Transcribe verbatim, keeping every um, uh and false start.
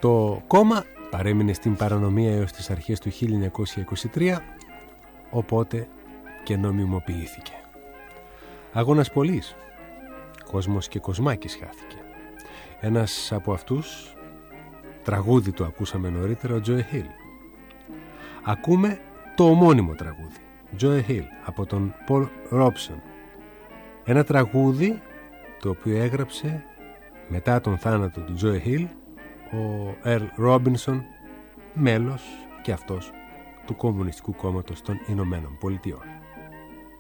Το κόμμα παρέμεινε στην παρανομία έως τις αρχές του χίλια εννιακόσια είκοσι τρία, οπότε και νομιμοποιήθηκε. Αγώνας πολλής, κόσμος και κοσμάκης χάθηκε. Ένας από αυτούς, τραγούδι το ακούσαμε νωρίτερα, ο Joe Hill. Ακούμε το ομώνυμο τραγούδι, Joe Hill, από τον Paul Robeson. Ένα τραγούδι το οποίο έγραψε μετά τον θάνατο του Joe Hill ο Earl Robinson, μέλος και αυτός του Κομμουνιστικού Κόμματος των Ηνωμένων Πολιτειών.